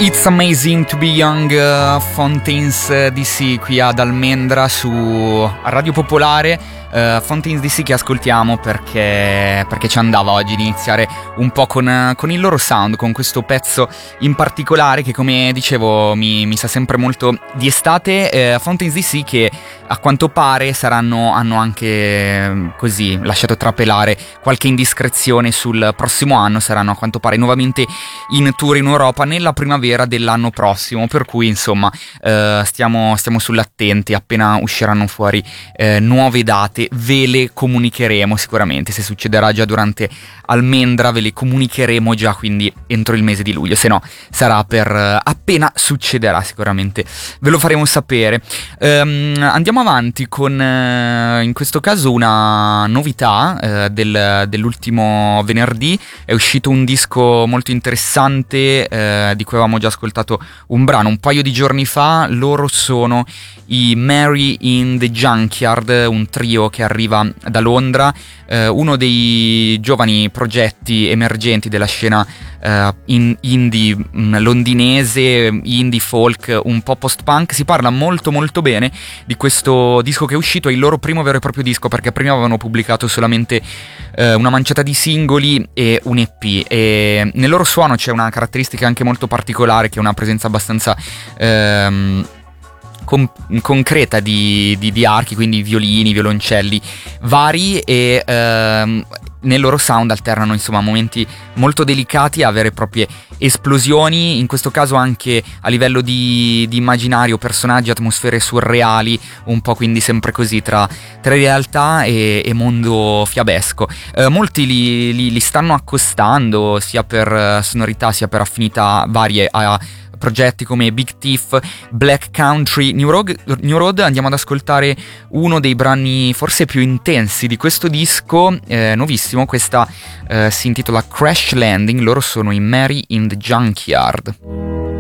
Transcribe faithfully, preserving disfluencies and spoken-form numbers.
It's Amazing to Be Young, uh, Fontaines D C qui ad Almendra su Radio Popolare. Uh, Fontaines D C che ascoltiamo perché, perché ci andava oggi di iniziare un po' con, con il loro sound, con questo pezzo in particolare che, come dicevo, mi, mi sa sempre molto di estate. uh, Fontaines D C che a quanto pare saranno, hanno anche così lasciato trapelare qualche indiscrezione sul prossimo anno, saranno a quanto pare nuovamente in tour in Europa nella primavera dell'anno prossimo, per cui insomma uh, stiamo, stiamo sull'attenti. Appena usciranno fuori uh, nuove date ve le comunicheremo sicuramente. Se succederà già durante Almendra ve le comunicheremo già, quindi entro il mese di luglio, se no sarà per uh, appena succederà sicuramente ve lo faremo sapere. Um, andiamo avanti con uh, in questo caso una novità uh, del, dell'ultimo venerdì. È uscito un disco molto interessante uh, di cui avevamo già ascoltato un brano un paio di giorni fa. Loro sono i Mary in the Junkyard, un trio che arriva da Londra, eh, uno dei giovani progetti emergenti della scena eh, in indie mh, londinese, indie folk, un po' post-punk. Si parla molto molto bene di questo disco che è uscito, è il loro primo vero e proprio disco, perché prima avevano pubblicato solamente eh, una manciata di singoli e un E P, e nel loro suono c'è una caratteristica anche molto particolare, che è una presenza abbastanza ehm, Con, concreta di, di, di archi, quindi violini, violoncelli vari, e ehm, nel loro sound alternano insomma momenti molto delicati a vere e proprie esplosioni, in questo caso anche a livello di, di immaginario, personaggi, atmosfere surreali, un po' quindi sempre così tra, tra realtà e, e mondo fiabesco. Eh, molti li, li, li stanno accostando sia per sonorità sia per affinità varie a progetti come Big Thief, Black Country, New Road. New Road. Andiamo ad ascoltare uno dei brani forse più intensi di questo disco, eh, nuovissimo. Questa eh, si intitola Crash Landing. Loro sono i Mary in the Junkyard.